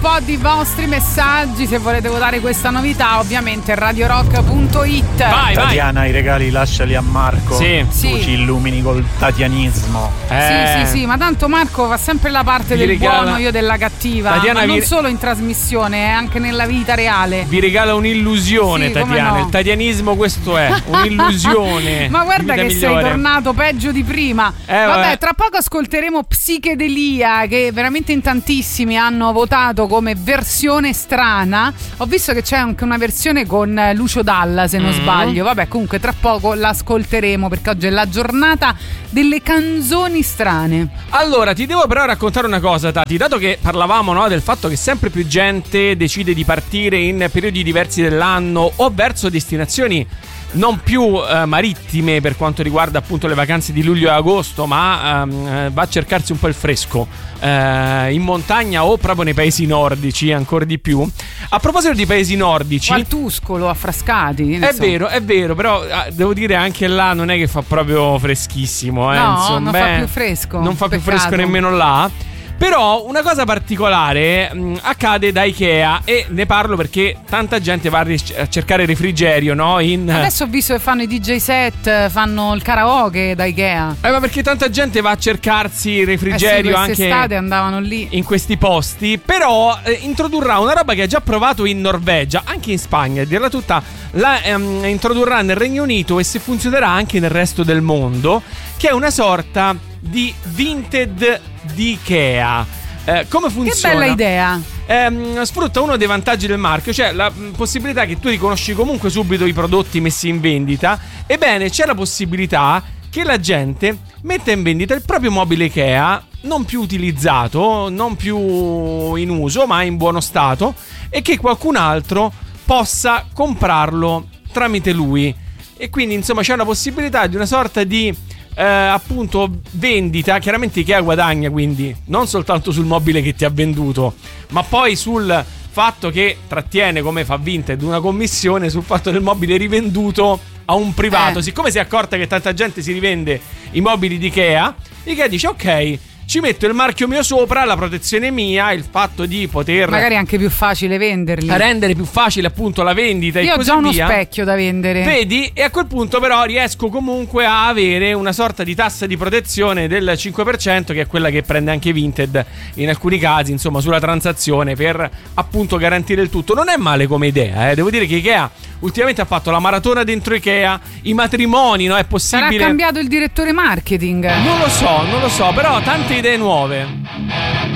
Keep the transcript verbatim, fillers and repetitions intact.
po' di vostri messaggi. Se volete votare questa novità, ovviamente radio rock punto it. Vai, Tatiana, vai. i regali lasciali a Marco. Sì. Sì. Tu ci illumini col tatianismo. Eh. Sì, sì, sì, ma tanto Marco fa sempre la parte Vi del regala- buono, io della cattiva. Tatiana ma non vi- solo in trasmissione, anche nella vita reale. Vi regala un'illusione, Sì, come Tatiana. no. Il tatianismo questo è, un'illusione. Ma guarda Vita che migliore. sei tornato peggio di prima. Eh, vabbè. vabbè. Tra poco ascolteremo Psichedelia, che veramente in tantissimi hanno votato come versione strana. Ho visto che c'è anche una versione con Lucio Dalla, se non Mm. sbaglio. Vabbè, comunque tra poco l'ascolteremo, perché oggi è la giornata delle canzoni strane. Allora, ti devo però raccontare una cosa, Tati. Dato che parlavamo, no, del fatto che sempre più gente decide di partire in periodi diversi dell'anno o verso destinazioni non più eh, marittime per quanto riguarda appunto le vacanze di luglio e agosto, ma ehm, va a cercarsi un po' il fresco eh, in montagna o proprio nei paesi nordici, ancora di più. A proposito di paesi nordici, O al Tuscolo, a Frascati. ne è so. vero, è vero, però eh, devo dire anche là non è che fa proprio freschissimo, eh, No, insomma, non fa beh, più fresco. Non fa più Peccato. fresco nemmeno là. Però una cosa particolare mh, accade da Ikea, e ne parlo perché tanta gente va a, ris- a cercare refrigerio, no? In, Adesso ho visto che fanno i D J set, fanno il karaoke da Ikea. eh, ma perché tanta gente va a cercarsi Eh sì, refrigerio quest'estate anche andavano lì. in questi posti. Però eh, introdurrà una roba che ha già provato in Norvegia, anche in Spagna, a dirla tutta, la ehm, introdurrà nel Regno Unito, e se funzionerà anche nel resto del mondo, che è una sorta di Vinted di Ikea. Eh, come funziona? Che bella idea. Ehm, sfrutta uno dei vantaggi del marchio, cioè la mh, possibilità che tu riconosci comunque subito i prodotti messi in vendita. Ebbene, c'è la possibilità che la gente metta in vendita il proprio mobile Ikea, non più utilizzato, non più in uso, ma in buono stato, e che qualcun altro possa comprarlo tramite lui. E quindi insomma c'è una possibilità di una sorta di Eh, appunto vendita. Chiaramente Ikea guadagna, quindi non soltanto sul mobile che ti ha venduto, ma poi sul fatto che trattiene, come fa Vinted, una commissione sul fatto del mobile rivenduto a un privato. Eh. Siccome si è accorta che tanta gente si rivende i mobili di Ikea, Ikea dice ok, ci metto il marchio mio sopra, la protezione mia, il fatto di poter Magari è anche più facile venderli. rendere più facile appunto la vendita Io e ho così già uno via. specchio da vendere. Vedi? E a quel punto però riesco comunque a avere una sorta di tassa di protezione del cinque per cento, che è quella che prende anche Vinted in alcuni casi, insomma, sulla transazione, per appunto garantire il tutto. Non è male come idea, eh. Devo dire che Ikea ultimamente ha fatto la maratona dentro Ikea, i matrimoni, no? È Sarà possibile. cambiato il direttore marketing. Non lo so, non lo so, però tante idee nuove.